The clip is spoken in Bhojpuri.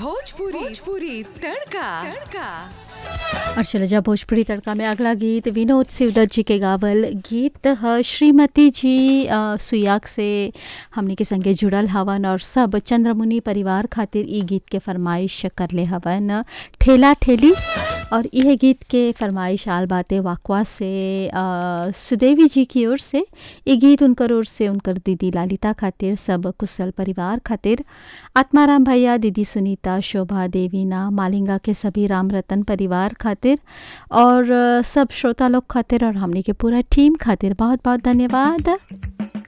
भोजपुरी तड़का। और चले जा भोजपुरी तड़का में अगला गीत विनोद शिवदत्त जी के गावल गीत ह श्रीमती जी सुयाग से हमने के संगे जुड़ल हवन और सब चंद्रमुनि परिवार खातिर ई गीत के फरमाइश करले हवन ठेला ठेली। और यह गीत के फरमाइश आल बाते वाकवा से सुदेवी जी की ओर से। ये गीत उनकर ओर से उनकर दीदी लालिता खातिर सब कुशल परिवार खातिर आत्माराम भैया दीदी सुनीता शोभा देवीना मालिंगा के सभी राम रतन परिवार खातिर और सब श्रोता लोग खातिर और हमने के पूरा टीम खातिर बहुत बहुत धन्यवाद।